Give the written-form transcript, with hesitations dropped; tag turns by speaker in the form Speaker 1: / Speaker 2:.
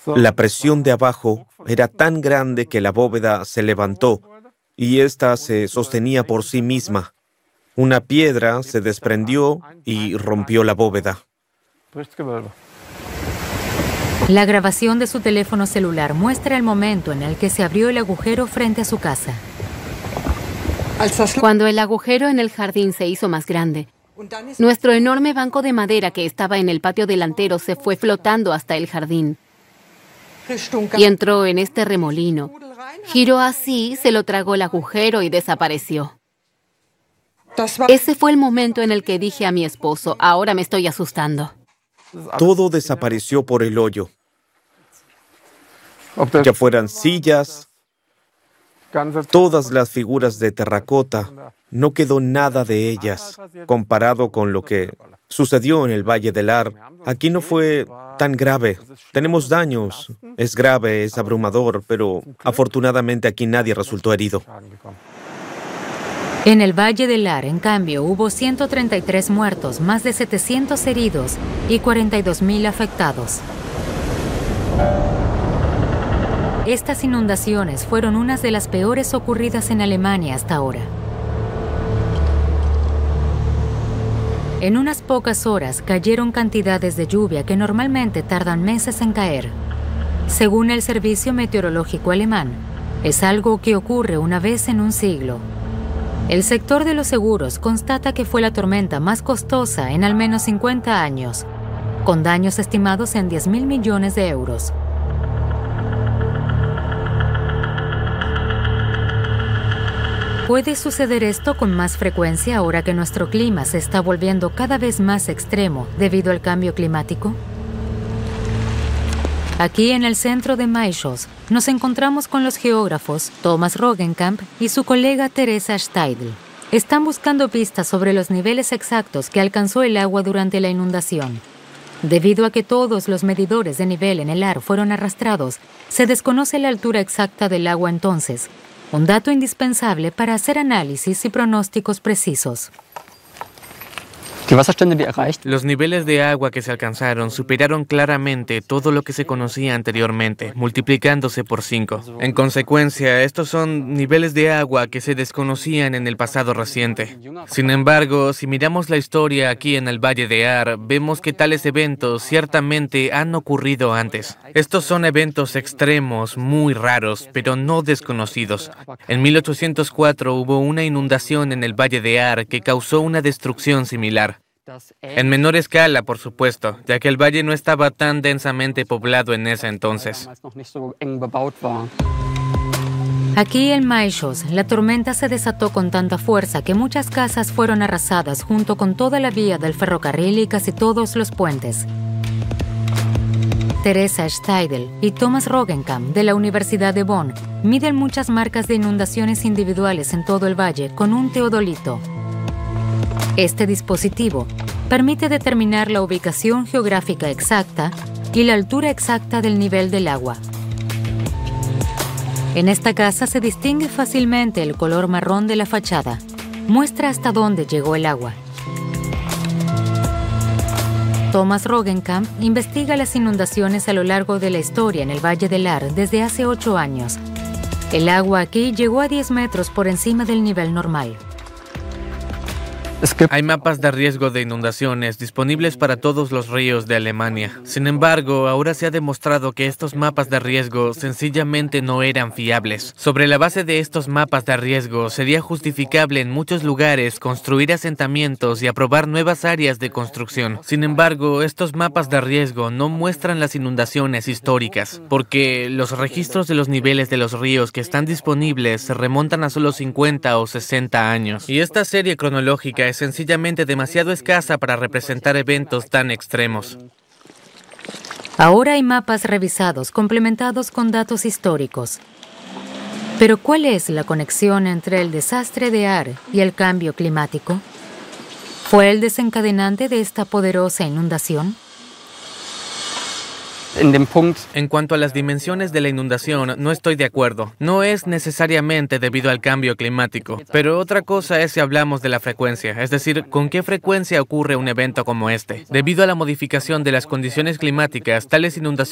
Speaker 1: La presión de abajo era tan grande que la bóveda se levantó y ésta se sostenía por sí misma. Una piedra se desprendió y rompió la bóveda.
Speaker 2: La grabación de su teléfono celular muestra el momento en el que se abrió el agujero frente a su casa.
Speaker 3: Cuando el agujero en el jardín se hizo más grande, nuestro enorme banco de madera que estaba en el patio delantero se fue flotando hasta el jardín y entró en este remolino. Giró así, se lo tragó el agujero y desapareció. Ese fue el momento en el que dije a mi esposo, ahora me estoy asustando.
Speaker 1: Todo desapareció por el hoyo. Ya fueran sillas, todas las figuras de terracota, no quedó nada de ellas. Comparado con lo que sucedió en el Valle del Ar, aquí no fue tan grave. Tenemos daños, es grave, es abrumador, pero afortunadamente aquí nadie resultó herido.
Speaker 2: En el Valle del Ar, en cambio, hubo 133 muertos, más de 700 heridos y 42.000 afectados. Estas inundaciones fueron unas de las peores ocurridas en Alemania hasta ahora. En unas pocas horas cayeron cantidades de lluvia que normalmente tardan meses en caer. Según el Servicio Meteorológico Alemán, es algo que ocurre una vez en un siglo. El sector de los seguros constata que fue la tormenta más costosa en al menos 50 años, con daños estimados en 10.000 millones de euros. ¿Puede suceder esto con más frecuencia ahora que nuestro clima se está volviendo cada vez más extremo debido al cambio climático? Aquí en el centro de Maischoss nos encontramos con los geógrafos Thomas Roggenkamp y su colega Teresa Steidl. Están buscando pistas sobre los niveles exactos que alcanzó el agua durante la inundación. Debido a que todos los medidores de nivel en el Ar fueron arrastrados, se desconoce la altura exacta del agua entonces, un dato indispensable para hacer análisis y pronósticos precisos.
Speaker 4: Los niveles de agua que se alcanzaron superaron claramente todo lo que se conocía anteriormente, multiplicándose por 5. En consecuencia, estos son niveles de agua que se desconocían en el pasado reciente. Sin embargo, si miramos la historia aquí en el Valle de Ar, vemos que tales eventos ciertamente han ocurrido antes. Estos son eventos extremos, muy raros, pero no desconocidos. En 1804 hubo una inundación en el Valle de Ar que causó una destrucción similar. En menor escala, por supuesto, ya que el valle no estaba tan densamente poblado en ese entonces.
Speaker 2: Aquí en Maischoss, la tormenta se desató con tanta fuerza que muchas casas fueron arrasadas junto con toda la vía del ferrocarril y casi todos los puentes. Teresa Steidl y Thomas Roggenkamp de la Universidad de Bonn miden muchas marcas de inundaciones individuales en todo el valle con un teodolito. Este dispositivo permite determinar la ubicación geográfica exacta y la altura exacta del nivel del agua. En esta casa se distingue fácilmente el color marrón de la fachada. Muestra hasta dónde llegó el agua. Thomas Roggenkamp investiga las inundaciones a lo largo de la historia en el Valle del Ar desde hace 8 años. El agua aquí llegó a 10 metros por encima del nivel normal.
Speaker 4: Hay mapas de riesgo de inundaciones disponibles para todos los ríos de Alemania. Sin embargo, ahora se ha demostrado que estos mapas de riesgo sencillamente no eran fiables. Sobre la base de estos mapas de riesgo, sería justificable en muchos lugares construir asentamientos y aprobar nuevas áreas de construcción. Sin embargo, estos mapas de riesgo no muestran las inundaciones históricas, porque los registros de los niveles de los ríos que están disponibles se remontan a solo 50 o 60 años. Y esta serie cronológica es sencillamente demasiado escasa para representar eventos tan extremos.
Speaker 2: Ahora hay mapas revisados complementados con datos históricos. Pero ¿cuál es la conexión entre el desastre de Ar y el cambio climático? ¿Fue el desencadenante de esta poderosa inundación?
Speaker 4: En cuanto a las dimensiones de la inundación, no estoy de acuerdo. No es necesariamente debido al cambio climático, pero otra cosa es si hablamos de la frecuencia, es decir, ¿con qué frecuencia ocurre un evento como este? Debido a la modificación de las condiciones climáticas, tales inundaciones